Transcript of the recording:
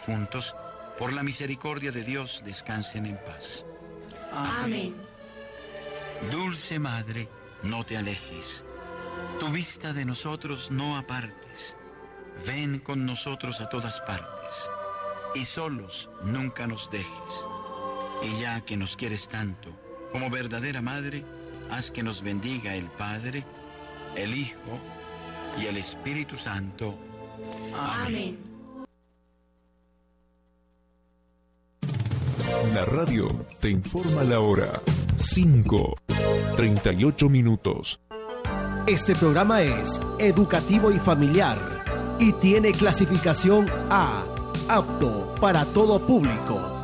Juntos, por la misericordia de Dios, descansen en paz. Amén. Dulce Madre, no te alejes. Tu vista de nosotros no apartes. Ven con nosotros a todas partes. Y solos nunca nos dejes. Y ya que nos quieres tanto, como verdadera Madre, haz que nos bendiga el Padre, el Hijo y el Espíritu Santo. Amén. La radio te informa la hora. 5:38. Este programa es educativo y familiar y tiene clasificación A, apto para todo público.